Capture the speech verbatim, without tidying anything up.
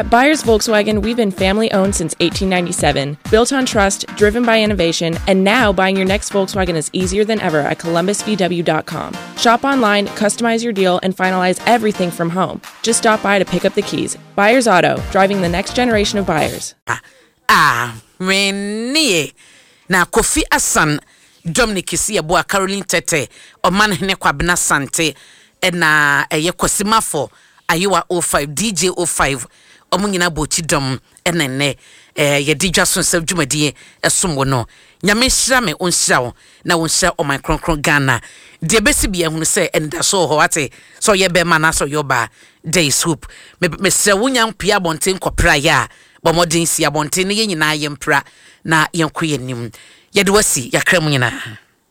At Byers Volkswagen, we've been family-owned since eighteen ninety-seven, built on trust, driven by innovation, and now buying your next Volkswagen is easier than ever at columbus v w dot com. Shop online, customize your deal, and finalize everything from home. Just stop by to pick up the keys. Byers Auto, driving the next generation of buyers. Ah, ah, Renee. Na Kofi Asan, Dominic Isiaboa, Caroline Tete, Oman Hene Kwabena Sante, na Eye Kosimafo, Ayewa oh five, D J oh five, Omungina Bochi Dom, Enene, eh, ye D J Son Self Jumadie, Esumwono. Nyame shame on shaw, na on share on my cron cron Ghana. De besi bi ehunu se enda so ho ate, so ye be mana so yoba day soup. Me me se wunya pia bonten kopra ya, bo modin si abonten ye nyina ye mpra na yenkoye nim. Ye de wasi yakra mu nyina.